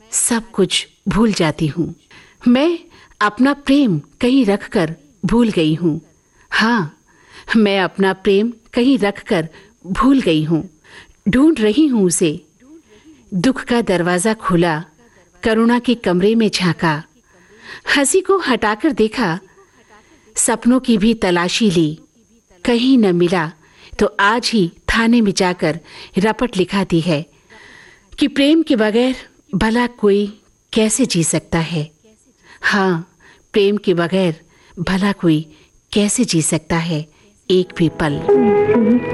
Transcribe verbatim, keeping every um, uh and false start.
सब कुछ भूल जाती हूँ। मैं अपना प्रेम कहीं रखकर भूल गई हूँ। हाँ, मैं अपना प्रेम कहीं रखकर भूल गई हूँ। ढूंढ रही हूँ उसे। दुख का दरवाजा खोला, करुणा के कमरे में झांका, हंसी को हटाकर देखा, सपनों की भी तलाशी ली, कहीं न मिला तो आज ही थाने में जाकर रपट लिखा दी है कि प्रेम के बगैर भला कोई कैसे जी सकता है। हाँ, प्रेम के बगैर भला कोई कैसे जी सकता है एक भी पल।